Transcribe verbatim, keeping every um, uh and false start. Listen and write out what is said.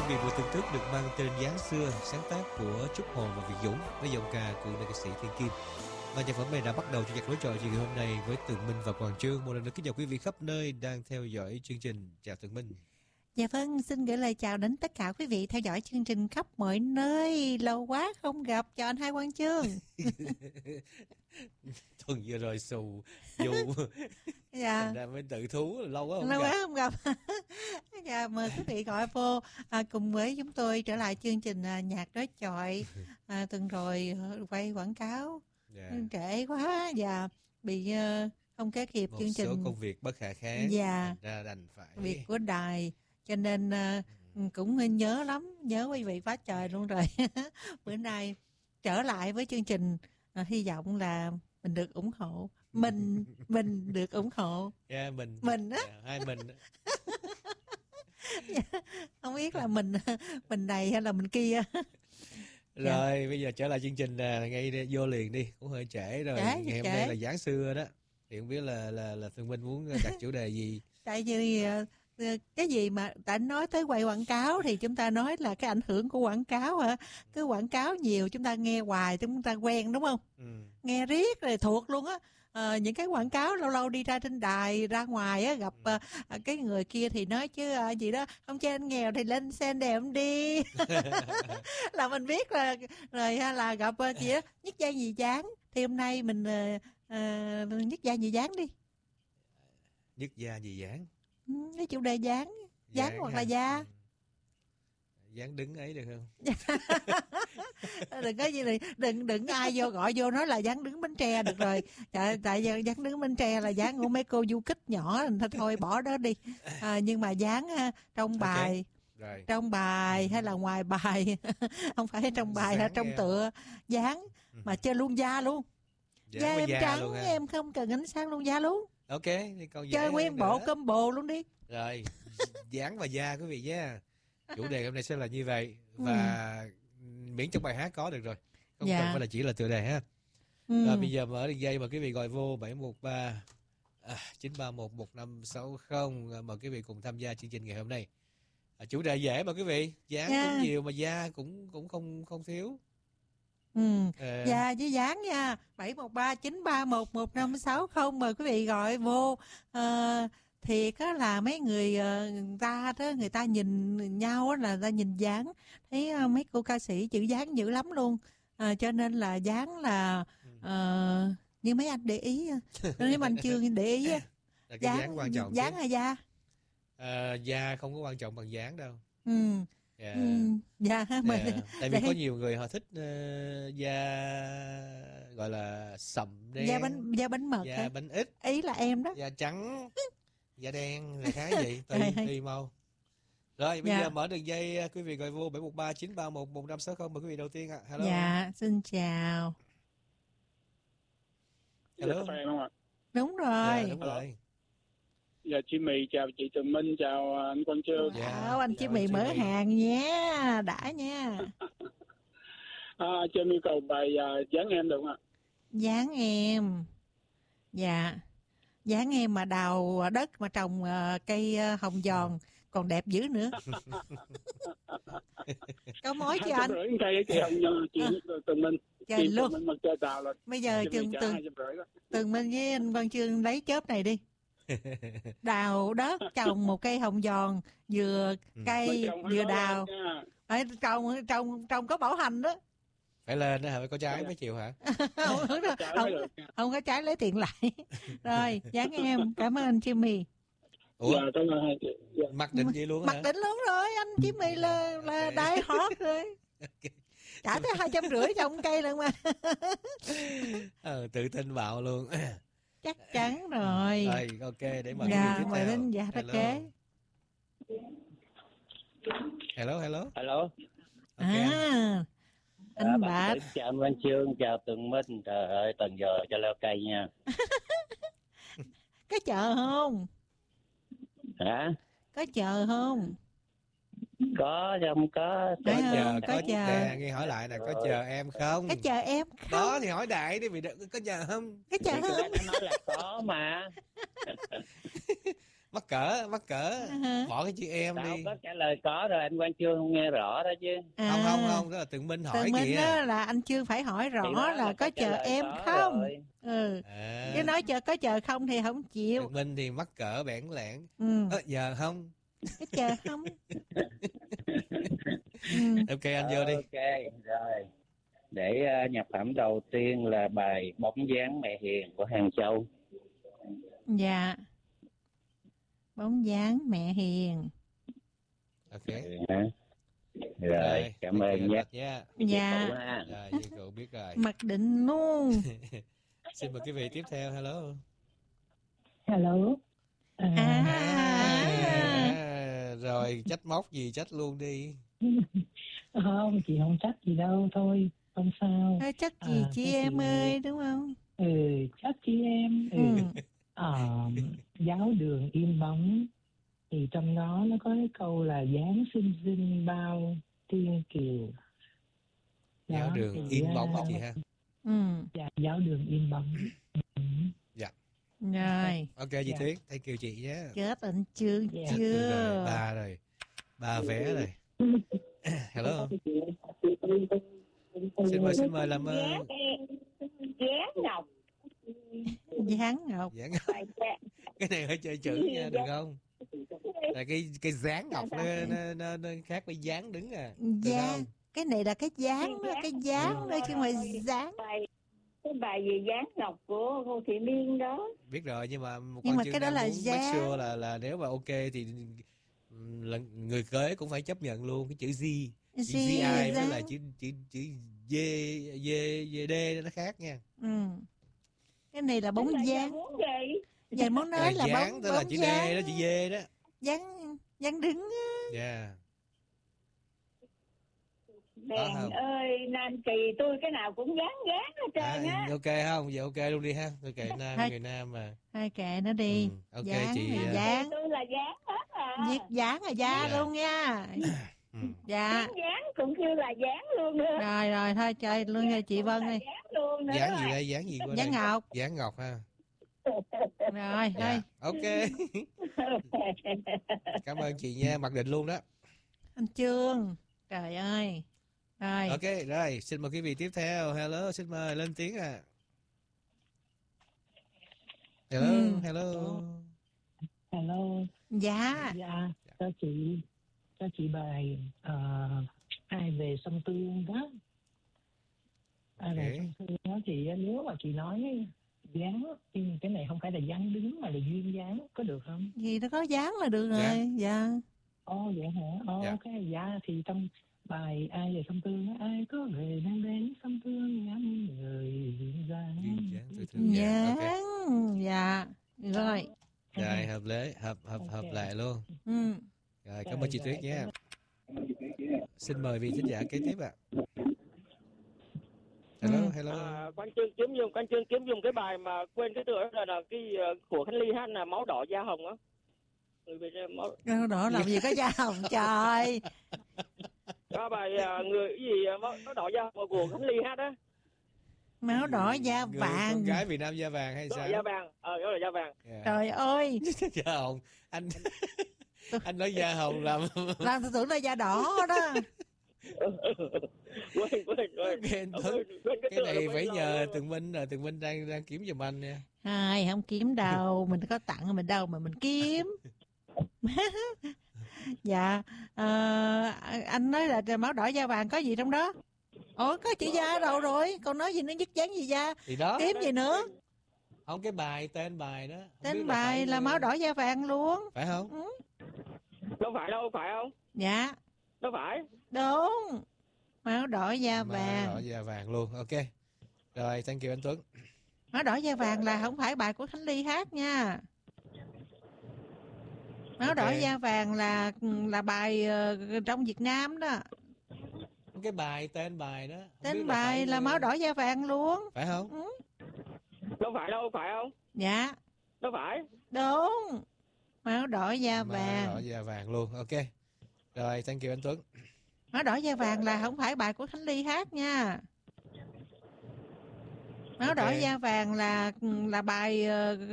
vị vừa thưởng thức được mang tên Dáng Xưa, sáng tác của Trúc Hồn và Việt Dũng với giọng ca của nữ ca sĩ Thiên Kim. Và nhạc phẩm này đã bắt đầu cho nhạc đối chọi chiều ngày hôm nay với Tường Minh và Quang Trương. Một lần nữa kính chào quý vị khắp nơi đang theo dõi chương trình. Chào Tường Minh. Dạ vâng, xin gửi lời chào đến tất cả quý vị theo dõi chương trình khắp mọi nơi. Lâu quá không gặp, chào anh Hai Quang Trương. Tuần vừa rồi xù dù Dạ. thành ra mới tự thú, lâu quá không Lâu gặp. quá không gặp. Dạ, mời quý vị gọi vô à, cùng với chúng tôi trở lại chương trình à, nhạc đối chọi. À, tuần rồi quay quảng cáo Dạ. trễ quá và bị uh, không kế kịp Một chương số trình. công việc bất khả kháng, Dạ. thành ra đành phải Việc của đài. Cho nên uh, cũng nhớ lắm, nhớ quý vị quá trời luôn rồi. Bữa nay trở lại với chương trình, uh, hy vọng là mình được ủng hộ. Mình mình được ủng hộ. Yeah, mình Mình á. Yeah, hai mình. Không biết là mình mình này hay là mình kia. Rồi bây giờ trở lại chương trình là ngay đi, vô liền đi, cũng hơi trễ rồi. Trễ, Ngày hôm trễ. nay là Dáng Xưa đó. Thì không biết là là là Phương Minh muốn đặt chủ đề gì? Tại vì uh, cái gì mà đã nói tới quay quảng cáo thì chúng ta nói là cái ảnh hưởng của quảng cáo hả? Cứ quảng cáo nhiều chúng ta nghe hoài chúng ta quen đúng không? Ừ. Nghe riết rồi thuộc luôn á. Ờ, những cái quảng cáo lâu lâu đi ra trên đài ra ngoài á gặp uh, cái người kia thì nói chứ uh, gì đó không cho anh nghèo thì lên xe đẹp đi. Là mình biết là rồi ha, là gặp uh, gì đó nhất gia nhì dáng thì hôm nay mình uh, uh, nhất gia nhì dáng đi. Nhất gia gì dáng? Ừ, cái chủ đề dáng dáng hoặc là da. Ừ. Dáng đứng ấy được không? Đừng có gì này, đừng đừng ai vô gọi vô nói là dáng đứng Bến Tre được rồi. Tại tại giờ dáng đứng Bến Tre là dáng của mấy cô du kích nhỏ thôi, thôi bỏ đó đi. À, nhưng mà dáng trong bài okay. Rồi. Trong bài hay là ngoài bài. Không phải trong bài hay trong em. tựa dáng mà chơi luôn da luôn. Dáng Da em da trắng luôn em không cần ánh sáng luôn da luôn. Ok, thì còn chơi nguyên bộ combo luôn đi. Rồi, dáng và da quý vị nha. Chủ đề hôm nay sẽ là như vậy. Và ừ. miễn trong bài hát có được rồi. Không dạ. cần phải là chỉ là tựa đề ha. Ừ. Rồi bây giờ mở đường dây mà quý vị gọi vô bảy một ba chín ba một một năm sáu không. Mời quý vị cùng tham gia chương trình ngày hôm nay. À, chủ đề dễ mà quý vị. Dáng yeah. cũng nhiều mà da cũng cũng không không thiếu. Ừ. À. Da với dáng nha. Bảy một ba chín ba một một năm sáu không. Mời quý vị gọi vô. À, thì có là mấy người, người ta đó người ta nhìn nhau là người ta nhìn dáng thấy uh, mấy cô ca sĩ chữ dáng dữ lắm luôn, à, cho nên là dáng là uh, như mấy anh để ý, nếu anh chưa để ý là cái dáng, dáng quan trọng dáng hay da? À, da không có quan trọng bằng dáng đâu. Ừ. Yeah. Ừ, da mình yeah. Tại vì để... có nhiều người họ thích uh, da gọi là sậm đen, da bánh da bánh mật, da hả? Bánh ít, ý là em đó, da trắng, da đen là khá gì tùy tùy màu. Rồi bây dạ. giờ mở đường dây quý vị gọi vô bảy một ba chín ba một một năm sáu không. Mời quý vị đầu tiên ạ. À. Hello. Dạ, xin chào. Hello. Đúng rồi. Dạ, đúng rồi. Dạ chị Mì chào chị Tường Minh, chào anh Quang Trương. Dạ, anh chị Mì mở hàng nha, đã nha. À, cho em yêu cầu bài uh, dáng em được không ạ? Dáng em. Dạ. Dáng em mà đào đất mà trồng uh, cây uh, hồng giòn còn đẹp dữ nữa. Có mối chứ anh? Rưỡi cây chị Hồng Giòn, chị Tường Minh. Trời chị luôn. Tường Minh mà chơi đào là. Bây giờ Tường Tường Tường Minh với anh Quang Trương lấy chớp này đi. Đào đất trồng một cây hồng giòn, vừa cây vừa đào. Phải trồng trồng trồng có bảo hành đó. Phải lên đó hả? Phải có trái mới chịu hả? không, không, không, không có trái lấy tiền lại. Rồi, dáng em, cảm ơn anh Jimmy. Ủa? Dạ, cảm ơn chị. Dạ. Mặc định vậy luôn Mặc hả? định luôn rồi, anh Jimmy là là okay. Đại hot rồi. Okay. Trả tới hai trăm rưỡi trồng cây lần mà. ờ, tự tin vào luôn. Chắc chắn rồi. Rồi, ok, để mời dạ, tiếp mời theo. đến dạ ta kế. Hello, hello. Hello. Okay. À, anh à, Bạch. Chào anh Văn Chương, chào Tường Minh. Trời ơi, từng giờ cho leo cây nha. Có chờ không? Hả? Có chờ không? Có, không có. Có Đấy chờ, không? có, có chờ. Nè, nghe hỏi lại nè, có ừ. chờ em không? Có chờ em không? Đó thì hỏi đại đi, vì có chờ không? Có chờ không? Anh nói là có mà. Mắc cỡ, mắc cỡ. À. Bỏ cái chữ em Tao đi. có trả lời có rồi, anh Quang Chương không nghe rõ đó chứ. À, Không, không, không, đó là Tường Minh hỏi Tường Minh kìa. đó là anh Chương phải hỏi Thì rõ đó là có trả chờ lời em có không. rồi. Ừ. À, Chứ nói chờ có chờ không thì không chịu. Tường Minh thì mắc cỡ bẽn lẽn. Ừ. Ơ, giờ không. Có chờ không? Ừ. Ok, anh vô đi. Ok, rồi. Để uh, nhập phẩm đầu tiên là bài Bóng dáng mẹ hiền của Hàng Châu. Dạ. Bóng dáng mẹ hiền. Ok. Ừ, hả? Rồi, Rồi, cảm thank ơn you anh nhé. Bạch nha. Dạ. Cậu ha. Rồi, như cậu biết rồi. Mặc định luôn. Xin mời quý vị tiếp theo. Hello. Hello. À, À. À, rồi, trách móc gì trách luôn đi. không, chị không trách gì đâu, thôi, không sao. Thôi chắc gì À, chị cái em chị- ơi đúng không? Ừ, trách chị em. Ừ. Ừ. Ờ, giáo đường im bóng, thì trong đó nó có cái câu là dáng xinh xinh bao tiên kiều. Giáo Đó, đường thì, in bóng à, chị ha. Ừ. dạ, giáo đường im bóng. Ừ. Dạ. Rồi. Ok, chị Dạ. Tuyết, thank you chị nhé. Chết anh Chương Dạ. Ừ, rồi, chưa? ba rồi. Ba vé rồi. Hello. Xin mời, xin mời làm uh, Dáng ngọc. Dáng ngọc. giảng. Cái này hơi chơi chữ nha, được không? Là cái cái dáng ngọc nó nó nó, nó khác với dáng đứng à. Được Dáng. không? Cái này là cái dáng đó, cái dáng đó chứ không phải dáng. Bài, cái bài về dáng ngọc của Hồ Thị Liên đó. Biết rồi, nhưng mà một Nhưng con mà chương cái đó đang là muốn make dáng. sure là là nếu mà ok thì ừm, là người kế cũng phải chấp nhận luôn cái chữ Z. Chữ Gì gi i với dáng. lại chữ chữ chữ D D D nó khác nha. Ừ. Cái này là bóng Là giờ dáng. muốn gì? Giờ muốn nói Là là dáng bóng tức là bóng chữ D dáng. đó, chữ D đó. Dáng dáng đứng á. Yeah. Đèn không? ơi, Nam Kỳ tôi cái nào cũng dáng dáng hết trơn À, á. ok không? Vậy ok luôn đi ha. Ok, nam Thôi. người nam mà. Thôi kệ nó đi. Ừ, ok Dáng chị. là à, dáng. Tôi là dáng hết à. Viết dáng là da Dạ. luôn nha. Ừ. Dạ. Dáng dáng cũng như là dáng luôn nữa. Rồi rồi thôi chơi luôn nha chị Vân Là đi. dáng luôn nữa Dáng đó gì rồi. đây? Dáng gì qua Dáng đây? ngọc. Dáng ngọc ha. Rồi thôi. Dạ. Ok. Cảm ơn chị nha, mặc định luôn đó. Anh Trương. Trời ơi. Rồi. Ok, rồi, xin mời quý vị tiếp theo. Hello, xin mời lên tiếng à. Hello, Ừ. hello. Hello. Dạ. Dạ, cho chị, cho chị bài ờ, ai về sông Tương đó. Ai về Ok. sông Tương đó thì nếu mà chị nói dáng, thì cái này không phải là dáng đứng mà là duyên dáng, có được không? Gì nó có dáng là được Dạ. rồi. Dạ. Ồ vậy hả? Ồ Dạ. ok, dạ thì trong bài ai về sông Tương á, ai có về đang đến sông Tương ngắm người duyên dáng. Duyên dáng tôi thương. Dạ, Dáng. ok. Dạ. Rồi. Rồi, hợp lệ, hợp hợp hợp Ok. lệ luôn. Ừ. Rồi, cảm ơn chị Rồi, Tuyết rồi, nha. cảm Xin mời vị thính giả kế tiếp ạ. Hello, Ừ. hello. À, Quang Trương kiếm dùng Quang Trương kiếm dùng cái bài mà quên cái tựa đó là cái uh, của Khánh Ly hát là máu đỏ da hồng á. Người Việt Nam máu Đâu đó làm gì có da hồng trời. có bài uh, người cái gì uh, máu, máu đỏ da hồng của Khánh Ly hát á. Máu đỏ da Người vàng. con gái Việt Nam da vàng hay Đó là sao? da vàng. Ờ đó là da vàng. Yeah. Trời ơi. Da hồng. Anh anh nói da hồng làm Làm tôi tưởng là da đỏ đó. quên quên quên. cái, anh Ờ, Tuấn, quên, quên cái tựa này rồi, phải quên nhờ lời luôn. Tường Minh rồi, Tường Minh đang đang kiếm giùm anh nha. Ai không kiếm đâu, mình có tặng mình đâu mà mình kiếm. Dạ. Ờ, anh nói là máu đỏ da vàng có gì trong đó? Ủa có chữ da đâu rồi, còn nói gì nó dứt dáng gì da? Thì đó. Kiếm gì nữa? Không, cái bài tên bài đó. Không biết Tên là bài phải- là máu đỏ da vàng luôn. phải không? Ừ. Đâu phải đâu, phải không? Dạ. Đâu phải. Đúng. Máu đỏ da Mà vàng. đỏ da vàng luôn. Ok. Rồi, thank you anh Tuấn. Máu đỏ da vàng là không phải bài của Khánh Ly hát nha. Máu Ok. đỏ da vàng là là bài ờ, trong Việt Nam đó. Cái bài tên bài đó. Không biết Tên là bài phải- là máu đỏ da vàng luôn. phải không? Ừ. Đâu phải đâu, phải không? Dạ. Đâu phải. Đúng. Máu đỏ da Mà vàng. đỏ da vàng luôn. Ok. Rồi, thank you anh Tuấn. Máu đỏ da vàng là không phải bài của Khánh Ly hát nha. Máu Ok. đỏ da vàng là là bài ờ,